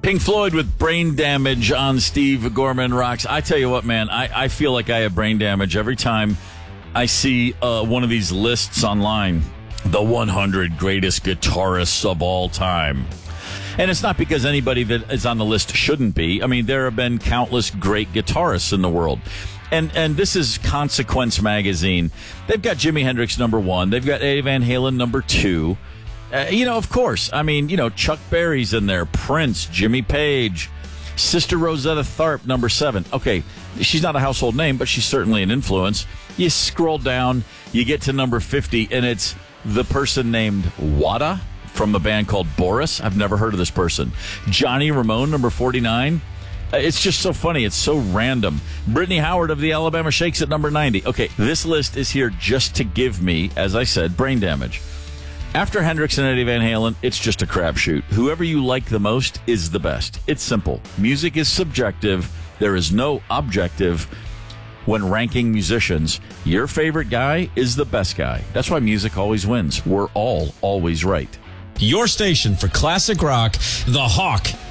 Pink Floyd with Brain Damage on Steve Gorman Rocks. I tell you what, man, I feel like I have brain damage every time I see one of these lists online. The 100 greatest guitarists of all time. And it's not because anybody that is on the list shouldn't be. I mean, there have been countless great guitarists in the world. And this is Consequence magazine. They've got Jimi Hendrix number 1. They've got Eddie Van Halen number 2. Of course. I mean, Chuck Berry's in there, Prince, Jimmy Page, Sister Rosetta Tharpe, number 7. Okay, she's not a household name, but she's certainly an influence. You scroll down, you get to number 50, and it's the person named Wada from the band called Boris. I've never heard of this person. Johnny Ramone, number 49. It's just so funny. It's so random. Brittany Howard of the Alabama Shakes at number 90. Okay, this list is here just to give me, as I said, brain damage. After Hendrix and Eddie Van Halen, it's just a crapshoot. Whoever you like the most is the best. It's simple. Music is subjective. There is no objective when ranking musicians. Your favorite guy is the best guy. That's why music always wins. We're all always right. Your station for classic rock, The Hawk.